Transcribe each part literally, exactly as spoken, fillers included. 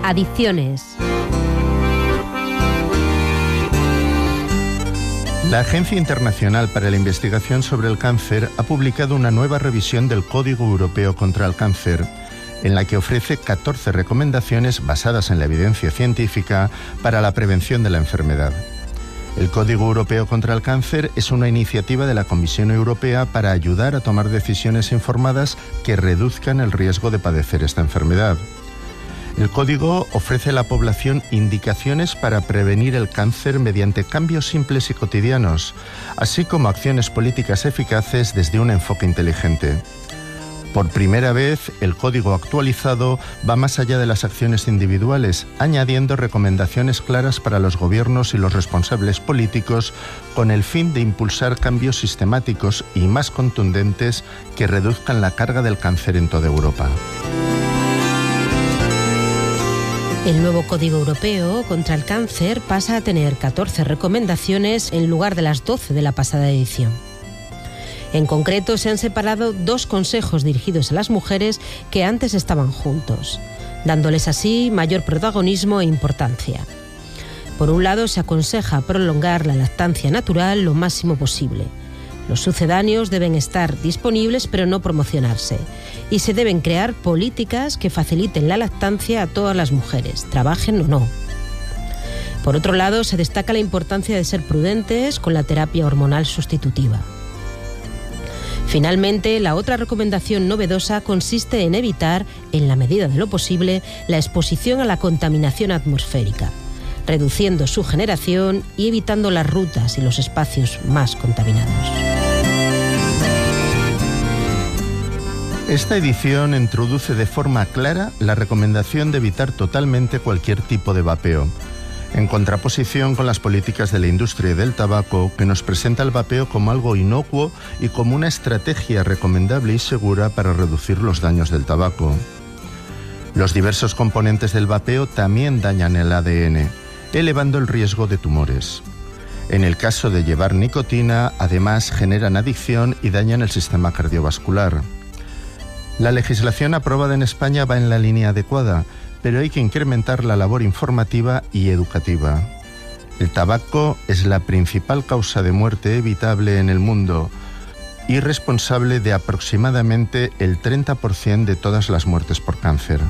Adicciones. La Agencia Internacional para la Investigación sobre el Cáncer ha publicado una nueva revisión del Código Europeo contra el Cáncer, en la que ofrece catorce recomendaciones basadas en la evidencia científica para la prevención de la enfermedad. El Código Europeo contra el Cáncer es una iniciativa de la Comisión Europea para ayudar a tomar decisiones informadas que reduzcan el riesgo de padecer esta enfermedad. El código ofrece a la población indicaciones para prevenir el cáncer mediante cambios simples y cotidianos, así como acciones políticas eficaces desde un enfoque inteligente. Por primera vez, el código actualizado va más allá de las acciones individuales, añadiendo recomendaciones claras para los gobiernos y los responsables políticos con el fin de impulsar cambios sistemáticos y más contundentes que reduzcan la carga del cáncer en toda Europa. El nuevo Código Europeo contra el Cáncer pasa a tener catorce recomendaciones en lugar de las doce de la pasada edición. En concreto, se han separado dos consejos dirigidos a las mujeres que antes estaban juntos, dándoles así mayor protagonismo e importancia. Por un lado, se aconseja prolongar la lactancia natural lo máximo posible. Los sucedáneos deben estar disponibles pero no promocionarse, y se deben crear políticas que faciliten la lactancia a todas las mujeres, trabajen o no. Por otro lado, se destaca la importancia de ser prudentes con la terapia hormonal sustitutiva. Finalmente, la otra recomendación novedosa consiste en evitar, en la medida de lo posible, la exposición a la contaminación atmosférica, reduciendo su generación y evitando las rutas y los espacios más contaminados. Esta edición introduce de forma clara la recomendación de evitar totalmente cualquier tipo de vapeo, en contraposición con las políticas de la industria del tabaco, que nos presenta el vapeo como algo inocuo y como una estrategia recomendable y segura para reducir los daños del tabaco. Los diversos componentes del vapeo también dañan el A D N, elevando el riesgo de tumores. En el caso de llevar nicotina, además generan adicción y dañan el sistema cardiovascular. La legislación aprobada en España va en la línea adecuada, pero hay que incrementar la labor informativa y educativa. El tabaco es la principal causa de muerte evitable en el mundo y responsable de aproximadamente el treinta por ciento de todas las muertes por cáncer.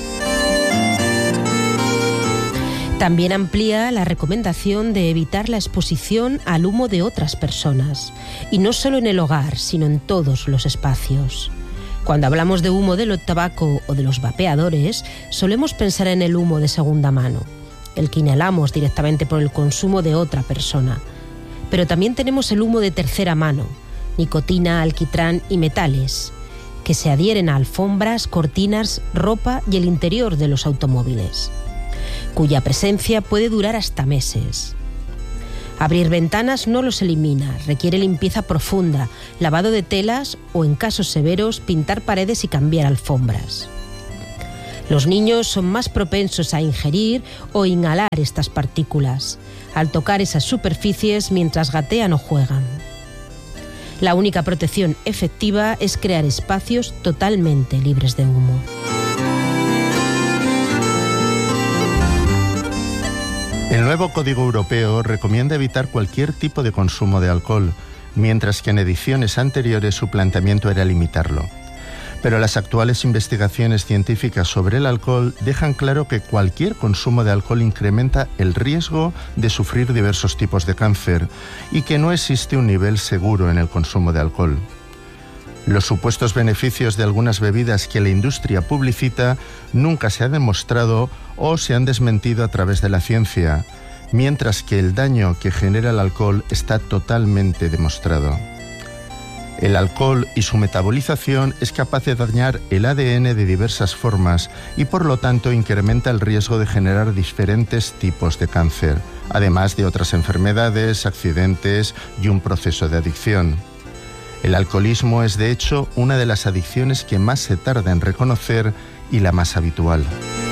También amplía la recomendación de evitar la exposición al humo de otras personas, y no solo en el hogar, sino en todos los espacios. Cuando hablamos de humo del tabaco o de los vapeadores, solemos pensar en el humo de segunda mano, el que inhalamos directamente por el consumo de otra persona. Pero también tenemos el humo de tercera mano, nicotina, alquitrán y metales, que se adhieren a alfombras, cortinas, ropa y el interior de los automóviles, cuya presencia puede durar hasta meses. Abrir ventanas no los elimina, requiere limpieza profunda, lavado de telas o, en casos severos, pintar paredes y cambiar alfombras. Los niños son más propensos a ingerir o inhalar estas partículas, al tocar esas superficies mientras gatean o juegan. La única protección efectiva es crear espacios totalmente libres de humo. El nuevo Código Europeo recomienda evitar cualquier tipo de consumo de alcohol, mientras que en ediciones anteriores su planteamiento era limitarlo. Pero las actuales investigaciones científicas sobre el alcohol dejan claro que cualquier consumo de alcohol incrementa el riesgo de sufrir diversos tipos de cáncer y que no existe un nivel seguro en el consumo de alcohol. Los supuestos beneficios de algunas bebidas que la industria publicita nunca se han demostrado o se han desmentido a través de la ciencia, mientras que el daño que genera el alcohol está totalmente demostrado. El alcohol y su metabolización es capaz de dañar el A D N de diversas formas y por lo tanto incrementa el riesgo de generar diferentes tipos de cáncer, además de otras enfermedades, accidentes y un proceso de adicción. El alcoholismo es, de hecho, una de las adicciones que más se tarda en reconocer y la más habitual.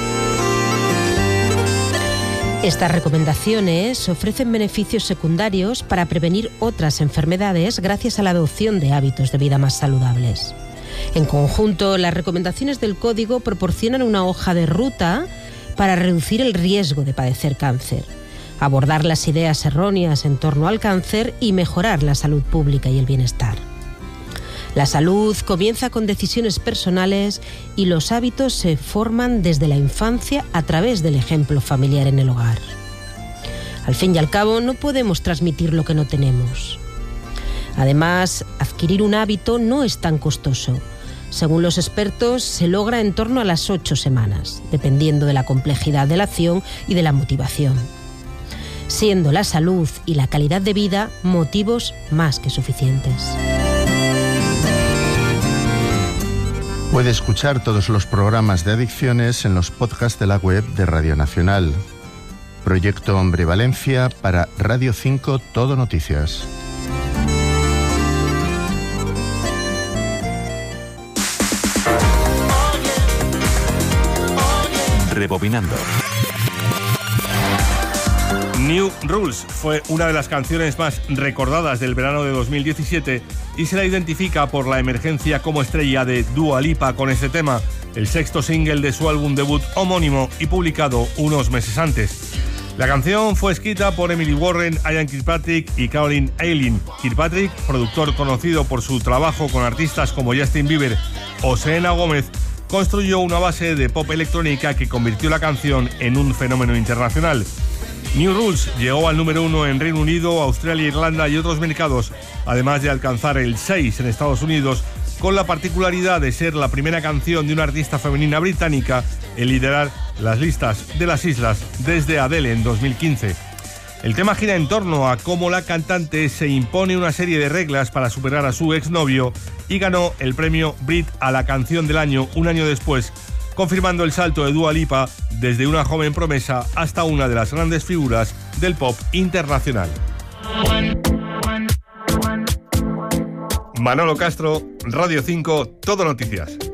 Estas recomendaciones ofrecen beneficios secundarios para prevenir otras enfermedades gracias a la adopción de hábitos de vida más saludables. En conjunto, las recomendaciones del Código proporcionan una hoja de ruta para reducir el riesgo de padecer cáncer, abordar las ideas erróneas en torno al cáncer y mejorar la salud pública y el bienestar. La salud comienza con decisiones personales y los hábitos se forman desde la infancia a través del ejemplo familiar en el hogar. Al fin y al cabo, no podemos transmitir lo que no tenemos. Además, adquirir un hábito no es tan costoso. Según los expertos, se logra en torno a las ocho semanas, dependiendo de la complejidad de la acción y de la motivación, siendo la salud y la calidad de vida motivos más que suficientes. Puede escuchar todos los programas de adicciones en los podcasts de la web de Radio Nacional. Proyecto Hombre Valencia para Radio cinco Todo Noticias. Rebobinando. New Rules fue una de las canciones más recordadas del verano de dos mil diecisiete y se la identifica por la emergencia como estrella de Dua Lipa con este tema, el sexto single de su álbum debut homónimo y publicado unos meses antes. La canción fue escrita por Emily Warren, Ian Kirkpatrick y Caroline Eileen. Kirkpatrick, productor conocido por su trabajo con artistas como Justin Bieber o Selena Gómez, construyó una base de pop electrónica que convirtió la canción en un fenómeno internacional. New Rules llegó al número uno en Reino Unido, Australia, Irlanda y otros mercados, además de alcanzar el seis en Estados Unidos, con la particularidad de ser la primera canción de una artista femenina británica en liderar las listas de las islas desde Adele en dos mil quince. El tema gira en torno a cómo la cantante se impone una serie de reglas para superar a su exnovio y ganó el premio Brit a la canción del año un año después, confirmando el salto de Dua Lipa desde una joven promesa hasta una de las grandes figuras del pop internacional. Manolo Castro, Radio cinco, Todo Noticias.